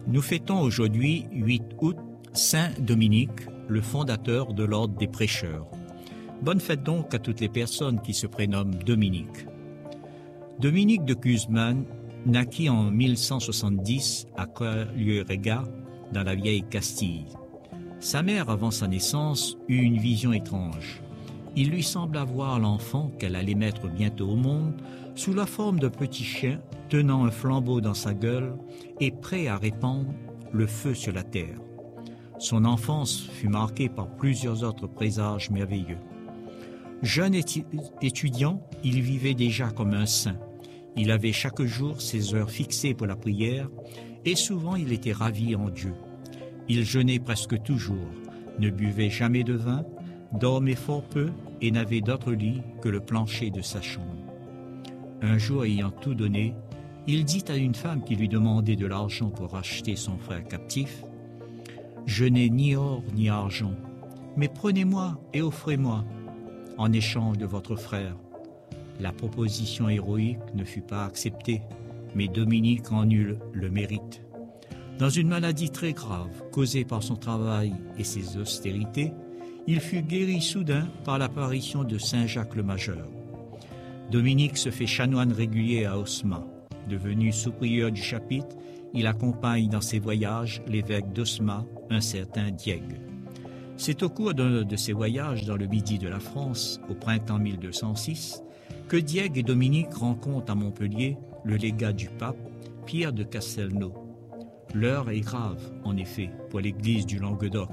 Nous fêtons aujourd'hui, 8 août, Saint Dominique, le fondateur de l'ordre des prêcheurs. Bonne fête donc à toutes les personnes qui se prénomment Dominique. Dominique de Guzman naquit en 1170 à Colliourega, dans la vieille Castille. Sa mère, avant sa naissance, eut une vision étrange. Il lui sembla voir l'enfant qu'elle allait mettre bientôt au monde sous la forme d'un petit chien tenant un flambeau dans sa gueule et prêt à répandre le feu sur la terre. Son enfance fut marquée par plusieurs autres présages merveilleux. Jeune étudiant, il vivait déjà comme un saint. Il avait chaque jour ses heures fixées pour la prière et souvent il était ravi en Dieu. Il jeûnait presque toujours, ne buvait jamais de vin, dormait fort peu et n'avait d'autre lit que le plancher de sa chambre. Un jour, ayant tout donné, il dit à une femme qui lui demandait de l'argent pour racheter son frère captif, « Je n'ai ni or ni argent, mais prenez-moi et offrez-moi en échange de votre frère. » La proposition héroïque ne fut pas acceptée, mais Dominique en eut le mérite. Dans une maladie très grave, causée par son travail et ses austérités, il fut guéri soudain par l'apparition de Saint Jacques le Majeur. Dominique se fait chanoine régulier à Osma. Devenu sous-prieur du chapitre, il accompagne dans ses voyages l'évêque d'Osma, un certain Diègue. C'est au cours d'un de ses voyages dans le midi de la France, au printemps 1206, que Diègue et Dominique rencontrent à Montpellier le légat du pape, Pierre de Castelnau. L'heure est grave, en effet, pour l'Église du Languedoc.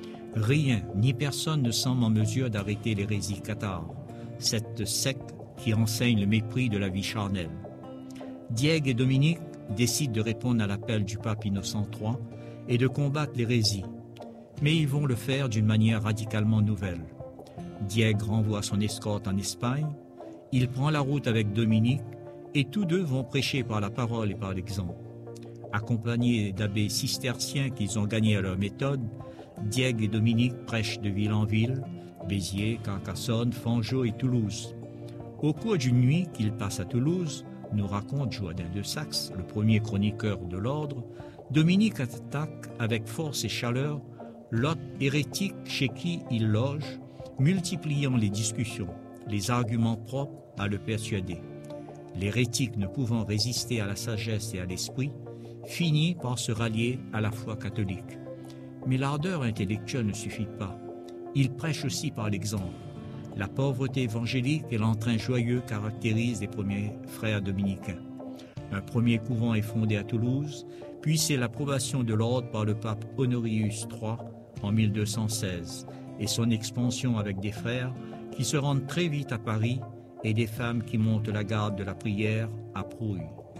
Rien ni personne ne semble en mesure d'arrêter l'hérésie cathare, cette secte qui enseigne le mépris de la vie charnelle. Diègue et Dominique décident de répondre à l'appel du pape Innocent III et de combattre l'hérésie. Mais ils vont le faire d'une manière radicalement nouvelle. Diègue renvoie son escorte en Espagne, il prend la route avec Dominique et tous deux vont prêcher par la parole et par l'exemple. Accompagnés d'abbés cisterciens qu'ils ont gagnés à leur méthode, Diègue et Dominique prêchent de ville en ville, Béziers, Carcassonne, Fanjeaux et Toulouse. Au cours d'une nuit qu'ils passent à Toulouse, nous raconte Joannin de Saxe, le premier chroniqueur de l'ordre, Dominique attaque avec force et chaleur l'hôte hérétique chez qui il loge, multipliant les discussions, les arguments propres à le persuader. L'hérétique, ne pouvant résister à la sagesse et à l'esprit, finit par se rallier à la foi catholique. Mais l'ardeur intellectuelle ne suffit pas. Il prêche aussi par l'exemple. La pauvreté évangélique et l'entrain joyeux caractérisent les premiers frères dominicains. Un premier couvent est fondé à Toulouse, puis c'est l'approbation de l'ordre par le pape Honorius III en 1216 et son expansion avec des frères qui se rendent très vite à Paris et des femmes qui montent la garde de la prière à Prouille.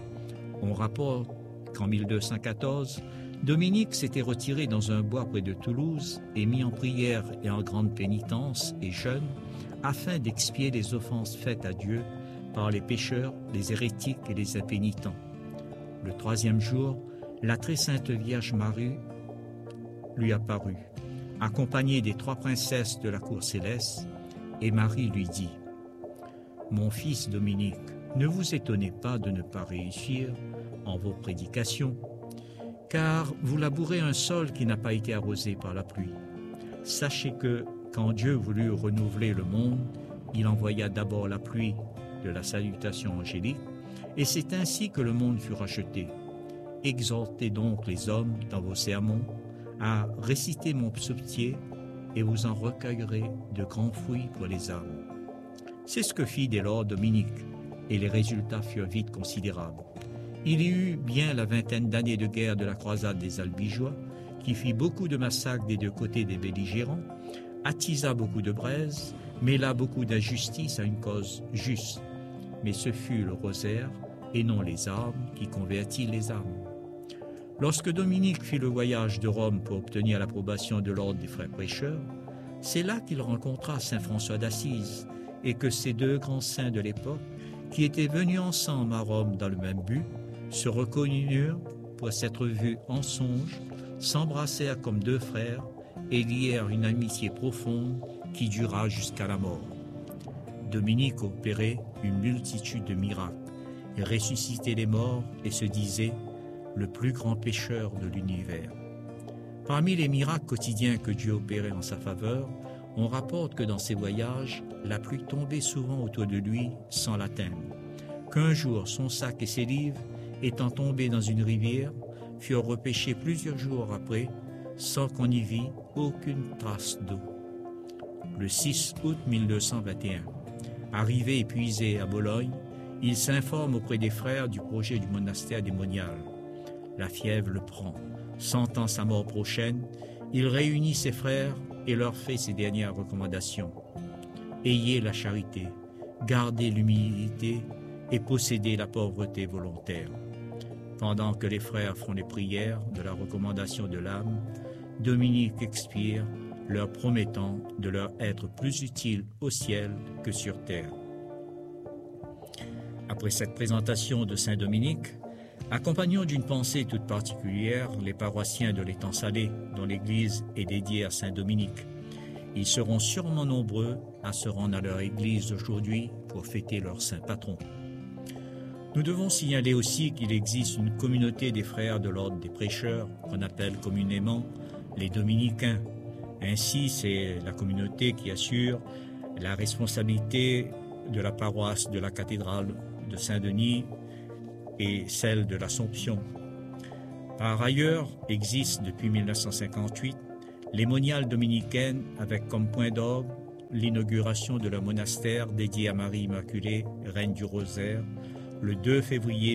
On rapporte qu'en 1214, Dominique s'était retiré dans un bois près de Toulouse et mis en prière et en grande pénitence et jeûne afin d'expier les offenses faites à Dieu par les pécheurs, les hérétiques et les impénitents. Le troisième jour, la très sainte Vierge Marie lui apparut, accompagnée des 3 princesses de la cour céleste, et Marie lui dit « Mon fils Dominique, ne vous étonnez pas de ne pas réussir en vos prédications, car vous labourez un sol qui n'a pas été arrosé par la pluie. Sachez que, quand Dieu voulut renouveler le monde, il envoya d'abord la pluie de la salutation angélique, et c'est ainsi que le monde fut racheté. Exhortez donc les hommes dans vos sermons à réciter mon psautier, et vous en recueillerez de grands fruits pour les âmes. » C'est ce que fit dès lors Dominique, et les résultats furent vite considérables. Il y eut bien la 20aine d'années de guerre de la croisade des Albigeois, qui fit beaucoup de massacres des deux côtés des belligérants, attisa beaucoup de braises, mêla beaucoup d'injustice à une cause juste. Mais ce fut le rosaire, et non les armes, qui convertit les âmes. Lorsque Dominique fit le voyage de Rome pour obtenir l'approbation de l'ordre des frères prêcheurs, c'est là qu'il rencontra saint François d'Assise, et que ces deux grands saints de l'époque, qui étaient venus ensemble à Rome dans le même but, se reconnurent pour s'être vus en songe, s'embrassèrent comme deux frères et lièrent une amitié profonde qui dura jusqu'à la mort. Dominique opérait une multitude de miracles, ressuscitait les morts et se disait le plus grand pécheur de l'univers. Parmi les miracles quotidiens que Dieu opérait en sa faveur, on rapporte que dans ses voyages, la pluie tombait souvent autour de lui sans l'atteindre, qu'un jour son sac et ses livres, étant tombés dans une rivière, furent repêchés plusieurs jours après, sans qu'on y vît aucune trace d'eau. Le 6 août 1221, arrivé épuisé à Bologne, il s'informe auprès des frères du projet du monastère des Moniales. La fièvre le prend. Sentant sa mort prochaine, il réunit ses frères et leur fait ces dernières recommandations. Ayez la charité, gardez l'humilité et possédez la pauvreté volontaire. Pendant que les frères font les prières de la recommandation de l'âme, Dominique expire, leur promettant de leur être plus utile au ciel que sur terre. Après cette présentation de Saint Dominique, accompagnons d'une pensée toute particulière les paroissiens de l'Étang Salé, dont l'église est dédiée à Saint Dominique. Ils seront sûrement nombreux à se rendre à leur église aujourd'hui pour fêter leur saint patron. Nous devons signaler aussi qu'il existe une communauté des frères de l'ordre des prêcheurs, qu'on appelle communément les dominicains. Ainsi, c'est la communauté qui assure la responsabilité de la paroisse de la cathédrale de Saint-Denis et celle de l'Assomption. Par ailleurs, existent depuis 1958 les moniales dominicaines avec comme point d'orgue l'inauguration de leur monastère dédié à Marie Immaculée, Reine du Rosaire, le 2 février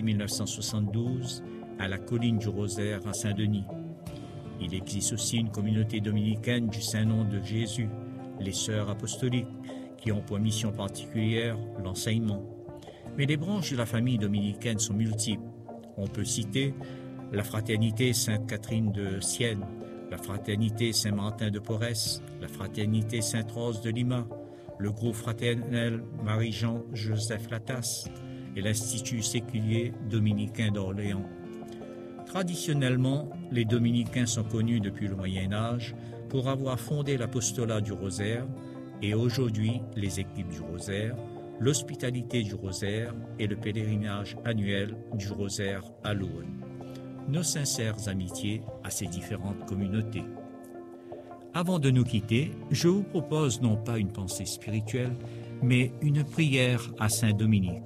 1972 à la colline du Rosaire à Saint-Denis. Il existe aussi une communauté dominicaine du Saint-Nom de Jésus, les Sœurs apostoliques, qui ont pour mission particulière l'enseignement. Mais les branches de la famille dominicaine sont multiples. On peut citer la Fraternité Sainte-Catherine de Sienne, la Fraternité Saint-Martin de Porres, la Fraternité Sainte-Rose de Lima, le groupe fraternel Marie-Jean-Joseph Latas et l'Institut séculier dominicain d'Orléans. Traditionnellement, les dominicains sont connus depuis le Moyen-Âge pour avoir fondé l'apostolat du Rosaire et aujourd'hui les équipes du Rosaire, l'hospitalité du Rosaire et le pèlerinage annuel du Rosaire à Lourdes. Nos sincères amitiés à ces différentes communautés. Avant de nous quitter, je vous propose non pas une pensée spirituelle, mais une prière à Saint Dominique.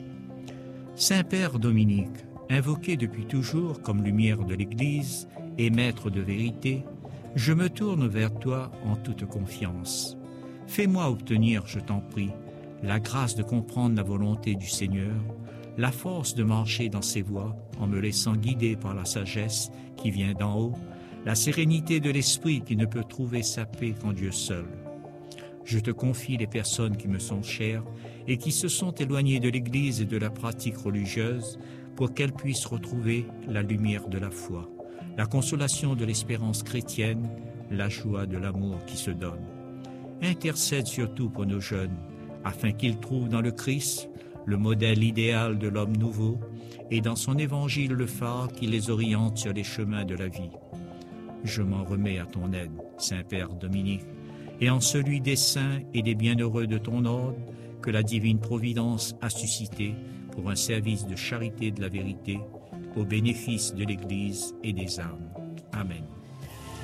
Saint-Père Dominique, invoqué depuis toujours comme lumière de l'Église et maître de vérité, je me tourne vers toi en toute confiance. Fais-moi obtenir, je t'en prie, la grâce de comprendre la volonté du Seigneur, la force de marcher dans ses voies en me laissant guider par la sagesse qui vient d'en haut, la sérénité de l'esprit qui ne peut trouver sa paix qu'en Dieu seul. Je te confie les personnes qui me sont chères et qui se sont éloignées de l'Église et de la pratique religieuse pour qu'elles puissent retrouver la lumière de la foi, la consolation de l'espérance chrétienne, la joie de l'amour qui se donne. Intercède surtout pour nos jeunes, afin qu'ils trouvent dans le Christ le modèle idéal de l'homme nouveau et dans son évangile le phare qui les oriente sur les chemins de la vie. Je m'en remets à ton aide, Saint-Père Dominique, et en celui des saints et des bienheureux de ton ordre que la divine providence a suscité pour un service de charité de la vérité au bénéfice de l'Église et des âmes. Amen.